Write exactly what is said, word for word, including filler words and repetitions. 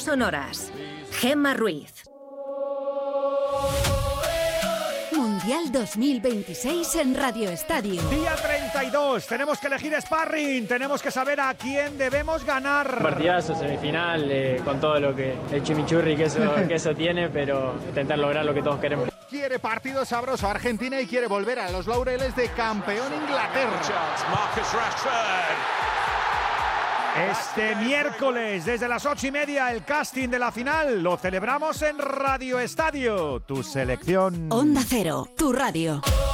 sonoras. Gemma Ruiz. Mundial dos mil veintiséis en Radio Estadio. Día treinta y dos, tenemos que elegir sparring, tenemos que saber a quién debemos ganar. Partidazo, semifinal, eh, con todo lo que el chimichurri que eso, que eso tiene, pero intentar lograr lo que todos queremos. Quiere partido sabroso Argentina y quiere volver a los laureles de campeón Inglaterra. Este miércoles, desde las ocho y media, el casting de la final lo celebramos en Radio Estadio. Tu selección. Onda Cero, tu radio.